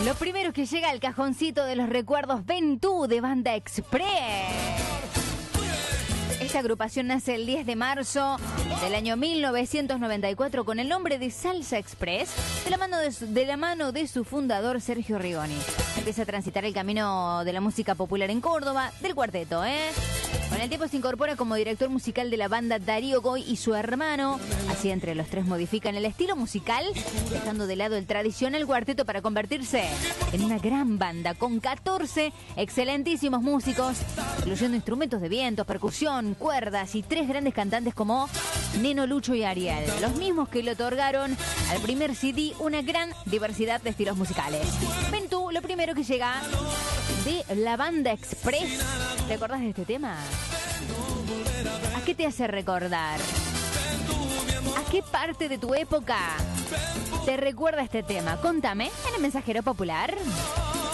Lo primero que llega al cajoncito de los recuerdos, Ventú de Banda Express. Esta agrupación nace el 10 de marzo del año 1994 con el nombre de Salsa Express, de la mano de su fundador Sergio Rigoni. Empieza a transitar el camino de la música popular en Córdoba, del cuarteto, Con el tiempo se incorpora como director musical de la banda Darío Goy y su hermano. Así entre los tres modifican el estilo musical, dejando de lado el tradicional cuarteto para convertirse en una gran banda con 14 excelentísimos músicos, incluyendo instrumentos de viento, percusión, cuerdas y 3 grandes cantantes como Neno, Lucho y Ariel. Los mismos que le otorgaron al primer CD una gran diversidad de estilos musicales. Ventú, lo primero que llega de la Banda Express. ¿Te acordás de este tema? ¿A qué te hace recordar? ¿A qué parte de tu época te recuerda este tema? Contame en el Mensajero Popular.